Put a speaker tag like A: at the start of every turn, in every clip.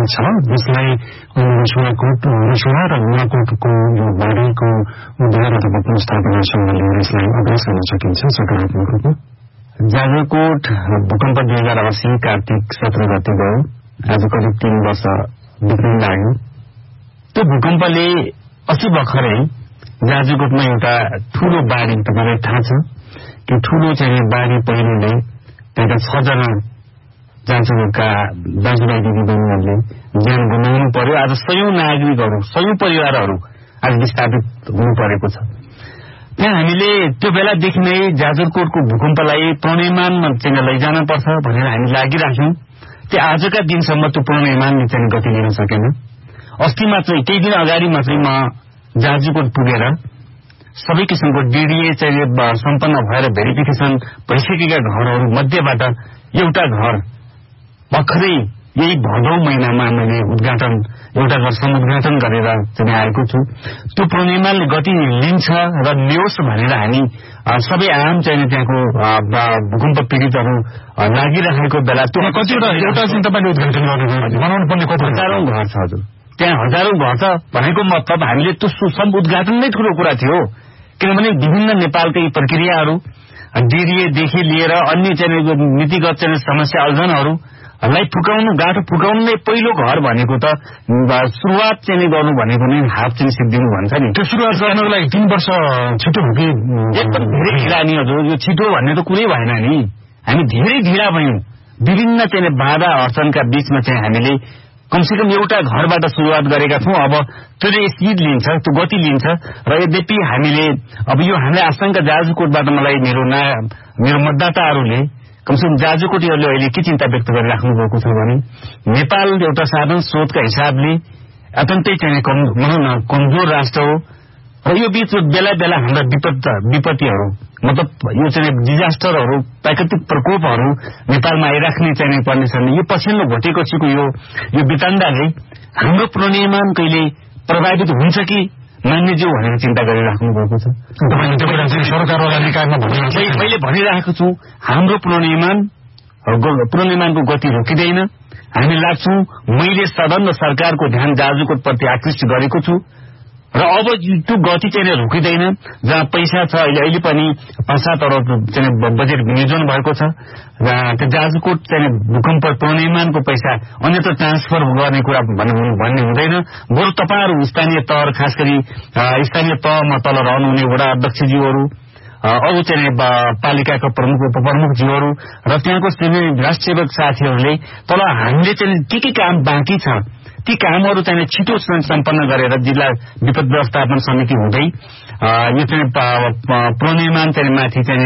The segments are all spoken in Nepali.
A: छ जसलाई रसुवा र नुवाकोटको यो बाढीको उद्धार अथवा पुनर्स्थापनासँग लिएर यसलाई अभ्यास गर्न सकिन्छ सकारात्मक रूपमा।
B: जाजरकोट भूकम्प 2080 कार्तिक 17 गते गयो। आज करिब 3 वर्ष बित्न लाग्यो। त्यो भूकम्पले अस्ति भर्खरै जाजरकोटमा एउटा ठूलो बाढी, तपाईलाई थाहा छ, त्यो ठूलो चाहिँ बाढी पहिरोले त्यहाँका 6 जना जाजरकोटका दाजुभाइ दिदीबहिनीहरूले ज्यान गुमाउनु पर्यो। आज 100औं नागरिकहरू, 100औं परिवारहरू आज विस्थापित हुनु परेको छ। त्यहाँ हामीले त्यो बेलादेखि नै जाजरकोटको भूकम्पलाई प्रणयमानमा चाहिँ लैजान पर्छ भनेर हामी लागिराख्यौं। त्यो आजका दिनसम्म त्यो प्रणयमानले चाहिँ गति लिन सकेन। अस्ति मात्रै, केही दिन अगाडि मात्रै म जाजरकोट पुगेर सबै किसिमको डीडीए चाहिँ सम्पन्न भएर भेरिफिकेसन भइसकेका घरहरू मध्येबाट एउटा घर भर्खरै यही भदौ महिनामा मैले एउटा घर समुद्घाटन गरेर चाहिँ आएको छु। त्यो प्रणयमानले गति लिन्छ र ल्याओस् भनेर हामी सबै आम चाहिँ त्यहाँको भूकम्प पीडितहरू लागिरहेको बेला त्यो
A: कतिवटा एउटा चाहिँ तपाईँले उद्घाटन बनाउनु पर्ने कति
B: हजारौं घर छ हजुर। त्यहाँ हजारौं घर छ भनेको मतलब हामीले त्यो उद्घाटन नै ठूलो कुरा थियो। किनभने विभिन्न नेपालकै प्रक्रियाहरू डीडीएदेखि लिएर अन्य चाहिँ नीतिगत चाहिँ समस्या अल्झनहरूलाई गाँठो फुकाउनु नै पहिलो घर भनेको त सुरुवात चाहिँ गर्नु भनेको नै हात चाहिँ सिद्धिनु भन्छ नि।
A: त्यो सुरुवात गर्नको लागि 3 वर्ष छिटो हो कि
B: एकदम धेरै ढिला नि हजुर। यो छिटो भन्ने त कुरै भएन नि। हामी धेरै ढिला भयौं। विभिन्न चाहिँ बाधा अडचनका बीचमा चाहिँ हामीले कमसेकम एउटा घरबाट सुरुवात गरेका छौं। अब त्यसले स्पिड लिन्छ, त्यो गति लिन्छ र यद्यपि हामीले अब यो हामीले आशंका जाजरकोटबाट मलाई मेरो मतदाताहरूले कमसेकम जाजरकोटीहरूले अहिले के चिन्ता व्यक्त गरिराख्नु भएको छ भने नेपाल एउटा साधन स्रोतका हिसाबले अत्यन्तै चाहिँ कमजोर राष्ट्र हो र यो बीच बेला बेला हाम्रा विपत्तिहरू मतलब यो चाहिँ डिजास्टरहरू, प्राकृतिक प्रकोपहरू नेपालमा आइराख्ने चाहिँ पर्नेछन्। यो पछिल्लो घटेकोछिको यो वितण्डाले हाम्रो प्रणयमान कहिले प्रभावित हुन्छ कि मान्यज्यू भनेर चिन्ता गरिराख्नु भएको छ।
A: सरकारवाला निकायमा
B: मैले भनिरहेको छु हाम्रो प्रणयमानको गति रोकिँदैन। हामी लाग्छौं मैले सदन र सरकारको ध्यान जाजरकोट प्रति आकृष्ट गरेको छु र अब त्यो गति चाहिँ रोकिँदैन। जहाँ पैसा छ अहिले पनि 5-7 अरब चाहिँ बजेट विनियोजन भएको छ। त्यो जाजरकोट चाहिँ भूकम्प प्रणयमानको पैसा अन्यत्र ट्रान्सफर गर्ने कुरा भन्ने हुँदैन। बरु तपाईहरु स्थानीय तह, खास गरी स्थानीय तहमा तल रहनुहुने वडा अध्यक्षज्यूहरू, अरू चाहिँ पालिकाका प्रमुख उपप्रमुखज्यूहरू र त्यहाँको राष्ट्र सेवक साथीहरूले तल हामीले चाहिँ के काम बाँकी छ ती कामहरू चाहिँ छिटो सम्पन्न गरेर जिल्ला विपद व्यवस्थापन समिति हुँदै यो चाहिँ प्रणयमान चाहिँ माथि चाहिँ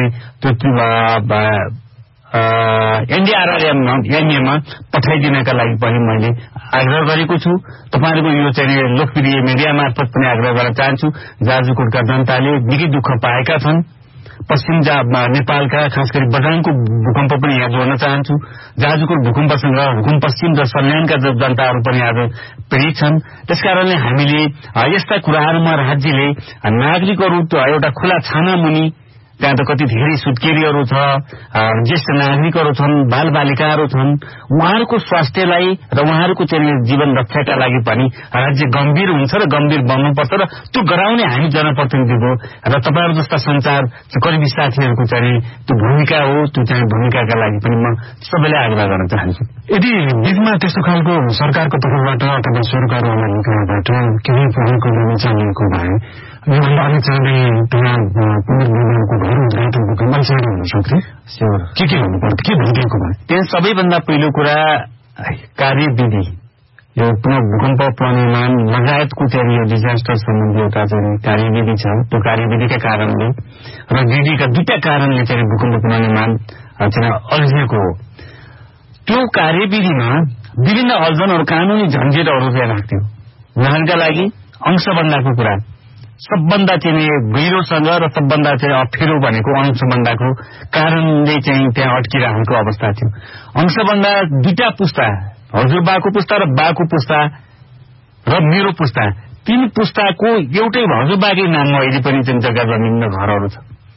B: एनडीआरआरएममा पठाइदिनका लागि पनि मैले आग्रह गरेको छु। तपाईहरुको यो चाहिँ लोकप्रिय मिडिया मार्फत पनि आग्रह गर्न चाहन्छु। जाजरकोटका जनताले निकै दुःख पाएका छन्। पश्चिम नेपालका खास गरी बझाङको भूकम्प पनि यहाँ जोड्न चाहन्छु। जाजरकोट भूकम्पसँग हुकुम पश्चिम र सल्यानका जनताहरू पनि आज पीडित छन्। त्यसकारणले हामीले यस्ता कुराहरूमा राज्यले नागरिकहरू एउटा खुला छाना मुनि, त्यहाँ त कति धेरै सुत्केरीहरू छ, ज्येष्ठ नागरिकहरू छन्, बालबालिकाहरू छन्, उहाँहरूको स्वास्थ्यलाई र उहाँहरूको चाहिँ जीवन रक्षाका लागि पनि राज्य गम्भीर हुन्छ र गम्भीर बन्नुपर्छ र त्यो गराउने हामी जनप्रतिनिधिको र तपाईहरु जस्ता संचार कर्मी साथीहरूको चाहिँ त्यो भूमिका हो। त्यो चाहिँ भूमिकाका लागि पनि म सबैलाई आग्रह गर्न चाहन्छु।
A: यदि बीचमा त्यस्तो खालको सरकारको तर्फबाट अथवा सरकारवाला निकायबाट केही पहलको गर्न चाहिएको भए योभन्दा अलिक चाँडै त्यहाँ पुनर्निर्माणको घर उद्घाटनको कमल चाँडो हुन सक्थ्यो। के हुनु पर्थ्यो, के भइदिएको भए?
B: त्यहाँ सबैभन्दा पहिलो कुरा कार्यविधि, यो भूकम्प प्रणयमान लगायतको चाहिँ यो डिजास्टर सम्बन्धी एउटा चाहिँ कार्यविधि छ। त्यो कार्यविधिका कारणले र डिडीका दुईटा कारणले चाहिँ भूकम्प प्रणयमान चाहिँ अल्झिएको हो। त्यो कार्यविधिमा विभिन्न अल्झनहरू, कानूनी झन्झटहरू चाहिँ राख्थ्यो। उहाँका लागि अंशबन्दाको कुरा सबभन्दा चाहिँ गहिरोसँग र सबभन्दा चाहिँ अप्ठ्यारो भनेको अंशबन्दाको कारणले चाहिँ त्यहाँ अड्किरहेको अवस्था थियो। अंशबन्दा दुईटा पुस्ता, हजुरबाको पुस्ता र बाको पुस्ता र मेरो पुस्ता, 3 पुस्ताको एउटै हजुरबाकै नाममा अहिले पनि चाहिँ जग्गा जमिन र घरहरू छ।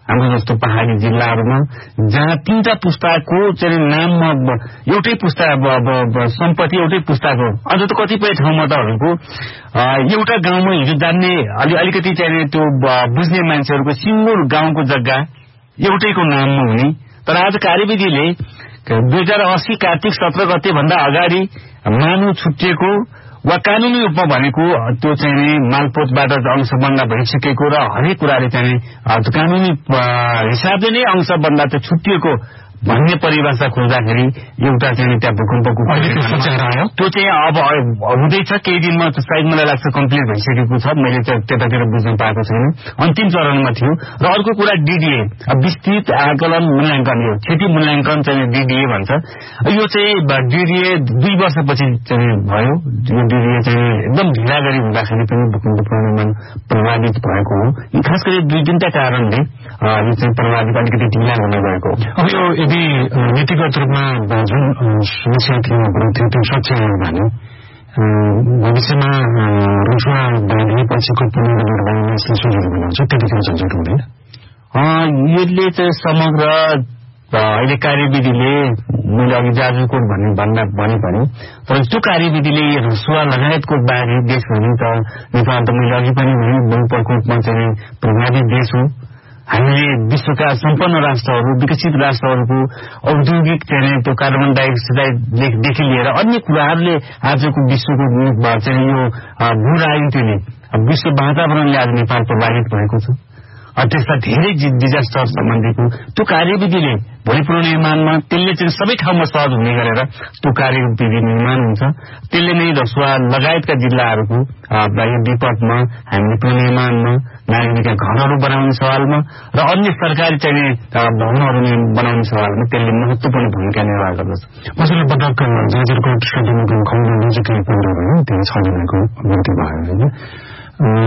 B: हाम्रो जस्तो पहाडी जिल्लाहरूमा जहाँ 3टा पुस्ताको चाहिँ नाममा एउटै पुस्ता सम्पत्ति एउटै पुस्ताको अझ त कतिपय ठाउँमा त एउटा गाउँमा हिजो जान्ने अलिकति चाहिँ त्यो बुझ्ने मान्छेहरूको सिङ्गो गाउँको जग्गा एउटैको नाममा हुने। तर आज कार्यविधिले 2080 कार्तिक 17 गते भन्दा अगाडि मानु छुटिएको वा कानूनी रूपमा भनेको त्यो चाहिँ मालपोतबाट अंशबन्दा भइसकेको र हरेक कुराले चाहिँ कानूनी हिसाबले नै अंशबन्दा त छुटिएको भन्ने परिभाषा खोज्दाखेरि एउटा चाहिँ त्यहाँ भूकम्पको त्यो चाहिँ अब हुँदैछ। केही दिनमा सायद मलाई लाग्छ कम्प्लिट भइसकेको छ, मैले त्यतातिर बुझ्न पाएको छैन, अन्तिम चरणमा थियो। र अर्को कुरा डिडिए विस्तृत आकलन मूल्याङ्कन, यो क्षति मूल्याङ्कन चाहिँ डिडिए भन्छ। यो चाहिँ डिडिए 2 वर्षपछि चाहिँ भयो। यो डिडिए चाहिँ एकदम ढिला गरी हुँदाखेरि पनि भूकम्प पुनर्निर्माण प्रभावित भएको हो। खास गरी 2-3टा कारणले यो चाहिँ प्रभावित अलिकति ढिला हुन गएको।
A: अब यो यदि नीतिगत रूपमा जुन समस्या थियो थियो त्यो सच्यायो भने भविष्यमा रुसुवा बाँधिएपछिको पुनर्निर्माण यसले सजिलो बनाउँछ, त्यतिखेर झन्झट हुँदैन।
B: यसले चाहिँ समग्र अहिले कार्यविधिले मैले अघि जाजुकोट भने पनि तर त्यो कार्यविधिले रुसुवा लगायतको बारे देशभरि त नेपाल त मैले अघि पनि भने बहुप्रकोपमा चाहिँ प्रभावित देश हो। हामीले विश्वका सम्पन्न राष्ट्रहरू विकसित राष्ट्रहरूको औद्योगिक चाहिँ त्यो कार्बन डाइअक्साइडदेखि लिएर अन्य कुराहरूले आजको विश्वको चाहिँ यो भू राजनीतिले विश्व वातावरणले आज नेपाल प्रभावित भएको छ। त्यस्ता धेरै डिजास्टर सम्बन्धीको त्यो कार्यविधिले भोलि पुनर्निर्माणमा त्यसले चाहिँ सबै ठाउँमा सहज हुने गरेर त्यो कार्यविधि निर्माण हुन्छ। त्यसले नै रसुवा लगायतका जिल्लाहरूको विपदमा हामीले पुनर्निर्माणमा नागरिकका घरहरू बनाउने सवालमा र अन्य सरकारी चाहिँ भवनहरू बनाउने सवालमा त्यसले महत्वपूर्ण भूमिका निर्वाह गर्दछ।
A: पछिल्लो पटक जाजरकोट सदरमुकाम खण्ड नजिकै परेर भयो, त्यहाँ 6 जनाको मृत्यु भयो होइन।